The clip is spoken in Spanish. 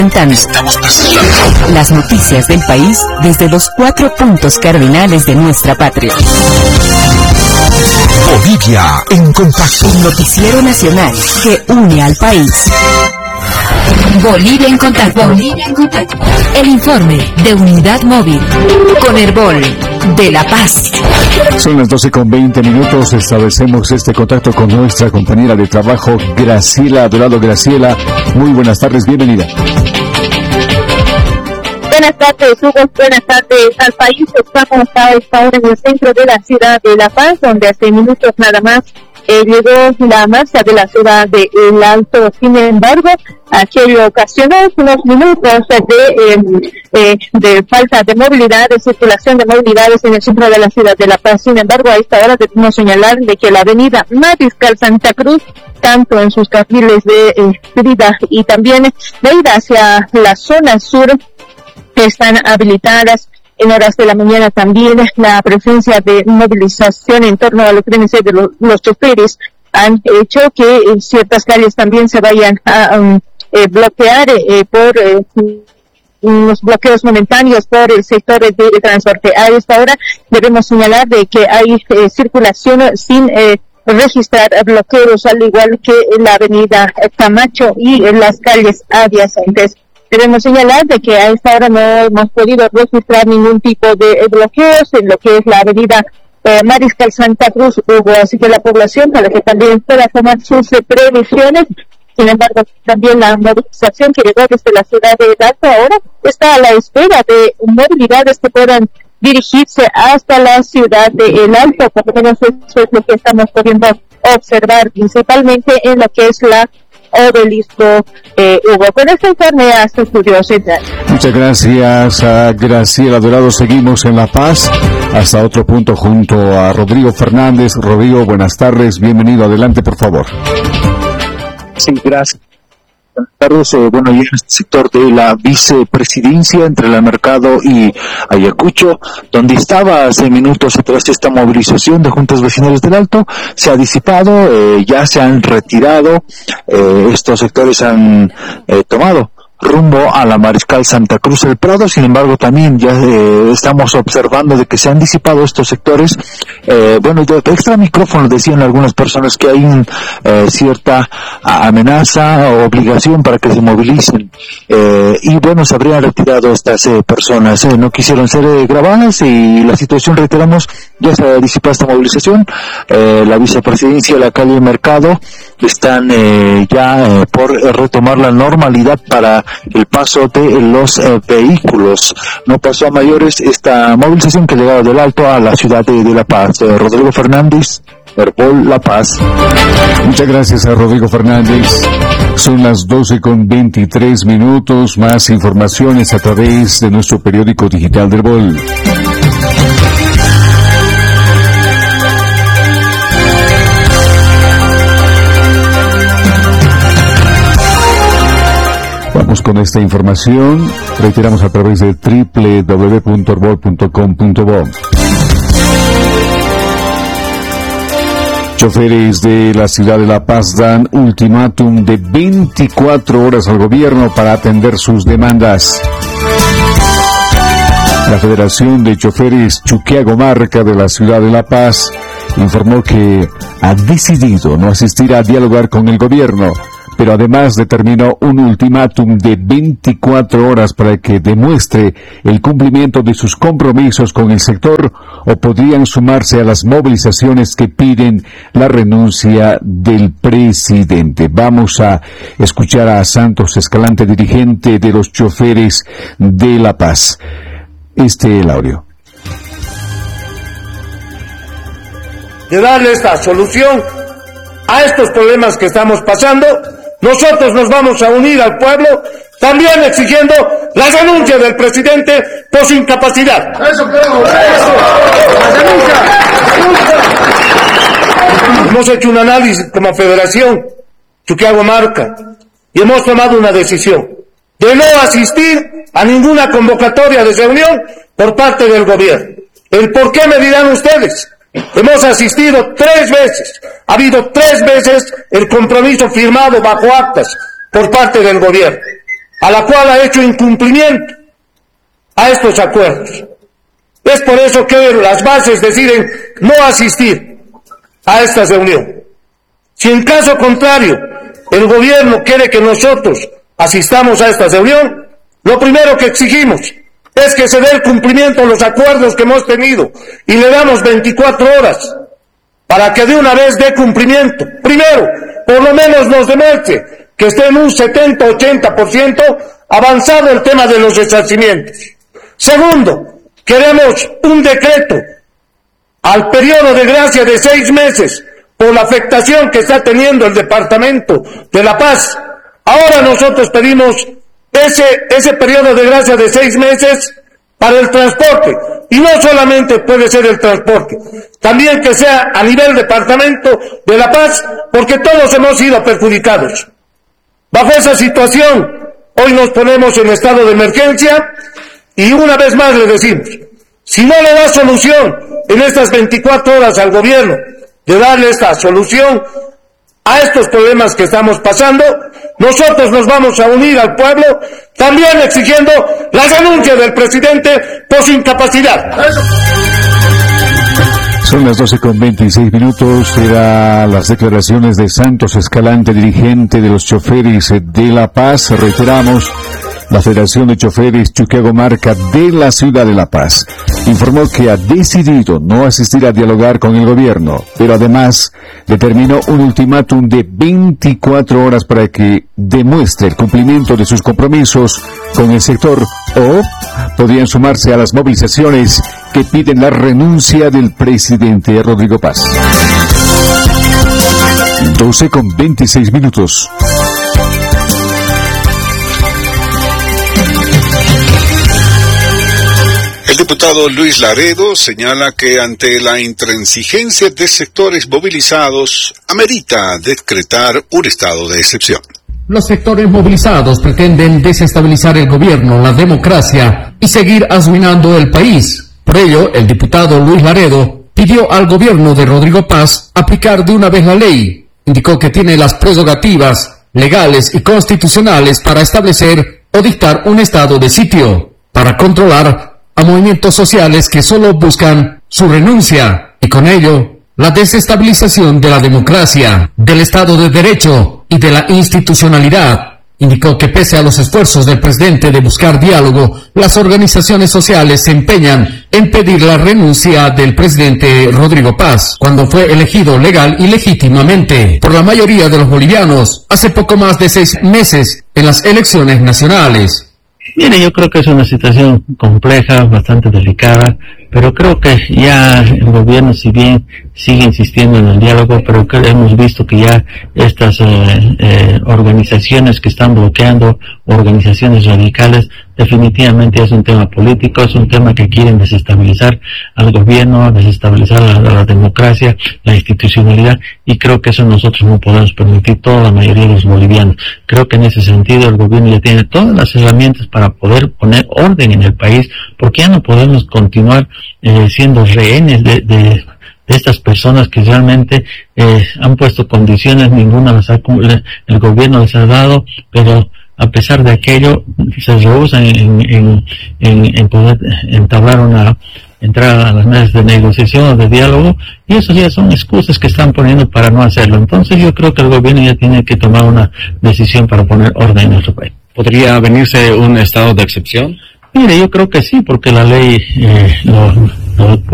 Estamos presentando las noticias del país desde los 4 puntos cardinales de nuestra patria. Bolivia en contacto. Un noticiero nacional que une al país. Bolivia en contacto. Bolivia en contacto. El informe de Unidad Móvil con Herbol de La Paz. Son las 12:20. Establecemos este contacto con nuestra compañera de trabajo, Graciela Dorado. Graciela, muy buenas tardes, bienvenida. Buenas tardes, Hugo. Buenas tardes al país. Estamos a esta hora en el centro de la ciudad de La Paz, donde hace minutos nada más llegó la marcha de la ciudad de El Alto. Sin embargo, aquello ocasionó unos minutos de falta de movilidad, de circulación de movilidades en el centro de la ciudad de La Paz. Sin embargo, a esta hora debemos señalar de que la avenida Mariscal Santa Cruz, tanto en sus carriles de ida y también de ida hacia la zona sur, están habilitadas. En horas de la mañana también la presencia de movilización en torno a lo que viene a ser de los choferes han hecho que ciertas calles también se vayan a bloquear por unos bloqueos momentáneos por el sector de transporte. A esta hora debemos señalar de que hay circulación sin registrar bloqueos, al igual que la avenida Camacho y las calles adyacentes. Debemos señalar de que a esta hora no hemos podido registrar ningún tipo de bloqueos en lo que es la avenida Mariscal Santa Cruz, Hugo, así que la población para que también pueda tomar sus previsiones. Sin embargo, también la movilización que llegó desde la ciudad de El Alto ahora está a la espera de movilidades que puedan dirigirse hasta la ciudad de El Alto. Por lo menos eso es lo que estamos pudiendo observar, principalmente en lo que es la Obelisco, Hugo. Con este informe a su estudio central. Muchas gracias a Graciela Dorado. Seguimos en La Paz hasta otro punto junto a Rodrigo Fernández. Rodrigo, buenas tardes, bienvenido, adelante por favor. Sí, gracias. Buenas tardes. Bueno, y en este sector de la vicepresidencia entre el Mercado y Ayacucho, donde estaba hace minutos atrás esta movilización de juntas vecinales del Alto, se ha disipado, ya se han retirado, estos sectores han tomado rumbo a la Mariscal Santa Cruz del Prado. Sin embargo, también ya estamos observando de que se han disipado estos sectores. Bueno, de extra micrófono decían algunas personas que hay cierta amenaza o obligación para que se movilicen. Y bueno, se habrían retirado estas personas. No quisieron ser grabadas y la situación, reiteramos, ya se ha disipado esta movilización. La vicepresidencia de la calle Mercado están ya por retomar la normalidad para el paso de los vehículos. No pasó a mayores esta movilización que llegaba del Alto a la ciudad de La Paz. Rodrigo Fernández, Herbol, La Paz. Muchas gracias a Rodrigo Fernández. Son las 12:23. Más informaciones a través de nuestro periódico digital del Herbol. Vamos con esta información, reiteramos a través de www.herbol.com.bo. Choferes de la ciudad de La Paz dan ultimátum de 24 horas al gobierno para atender sus demandas. La Federación de Choferes Chuquiagomarca de la ciudad de La Paz informó que ha decidido no asistir a dialogar con el gobierno, pero además determinó un ultimátum de 24 horas para que demuestre el cumplimiento de sus compromisos con el sector o podrían sumarse a las movilizaciones que piden la renuncia del presidente. Vamos a escuchar a Santos Escalante, dirigente de los choferes de La Paz. El audio. De darle esta solución a estos problemas que estamos pasando, nosotros nos vamos a unir al pueblo, también exigiendo la renuncia del presidente por su incapacidad. ¡Eso queremos! ¡Eso! ¡La renuncia! Hemos hecho un análisis como Federación Chuquiagomarca y hemos tomado una decisión de no asistir a ninguna convocatoria de reunión por parte del gobierno. ¿El por qué me dirán ustedes? Hemos asistido 3 veces, ha habido 3 veces el compromiso firmado bajo actas por parte del gobierno. a la cual ha hecho incumplimiento a estos acuerdos. Es por eso que las bases deciden no asistir a esta reunión. Si en caso contrario el gobierno quiere que nosotros asistamos a esta reunión, lo primero que exigimos es que se dé el cumplimiento a los acuerdos que hemos tenido y le damos 24 horas para que de una vez dé cumplimiento. Primero, por lo menos nos demuestre que esté en un 70-80% avanzado el tema de los resarcimientos. Segundo, queremos un decreto al periodo de gracia de 6 meses por la afectación que está teniendo el Departamento de La Paz. Ahora nosotros pedimos ese periodo de gracia de 6 meses para el transporte, y no solamente puede ser el transporte, también que sea a nivel Departamento de La Paz, porque todos hemos sido perjudicados. Bajo esa situación, hoy nos ponemos en estado de emergencia, y una vez más le decimos, si no le da solución en estas 24 horas al gobierno, de darle esta solución a estos problemas que estamos pasando, nosotros nos vamos a unir al pueblo, también exigiendo la renuncia del presidente por su incapacidad. Son las 12:26. Eran las declaraciones de Santos Escalante, dirigente de los choferes de La Paz. Reiteramos, la Federación de Choferes Chuquiagomarca de la ciudad de La Paz informó que ha decidido no asistir a dialogar con el gobierno, pero además determinó un ultimátum de 24 horas para que demuestre el cumplimiento de sus compromisos con el sector, o podrían sumarse a las movilizaciones que piden la renuncia del presidente Rodrigo Paz. 12:26. El diputado Luis Laredo señala que ante la intransigencia de sectores movilizados, amerita decretar un estado de excepción. Los sectores movilizados pretenden desestabilizar el gobierno, la democracia y seguir arruinando el país. Por ello, el diputado Luis Laredo pidió al gobierno de Rodrigo Paz aplicar de una vez la ley. Indicó que tiene las prerrogativas legales y constitucionales para establecer o dictar un estado de sitio, para controlar a movimientos sociales que solo buscan su renuncia y con ello la desestabilización de la democracia, del Estado de Derecho y de la institucionalidad. Indicó que pese a los esfuerzos del presidente de buscar diálogo, las organizaciones sociales se empeñan en pedir la renuncia del presidente Rodrigo Paz, cuando fue elegido legal y legítimamente por la mayoría de los bolivianos hace poco más de 6 meses en las elecciones nacionales. Mire, yo creo que es una situación compleja, bastante delicada, pero creo que ya el gobierno, si bien sigue insistiendo en el diálogo, pero que hemos visto que ya estas organizaciones que están bloqueando, organizaciones radicales, definitivamente es un tema político, es un tema que quieren desestabilizar al gobierno, desestabilizar a la democracia, la institucionalidad, y creo que eso nosotros no podemos permitir, toda la mayoría de los bolivianos. Creo que en ese sentido el gobierno ya tiene todas las herramientas para poder poner orden en el país, porque ya no podemos continuar siendo rehenes de estas personas que realmente han puesto condiciones, ninguna el gobierno les ha dado, pero a pesar de aquello se rehusan en poder entrar a las mesas de negociación o de diálogo, y eso ya son excusas que están poniendo para no hacerlo. Entonces yo creo que el gobierno ya tiene que tomar una decisión para poner orden en nuestro país. ¿Podría venirse un estado de excepción? Mire, yo creo que sí, porque la ley lo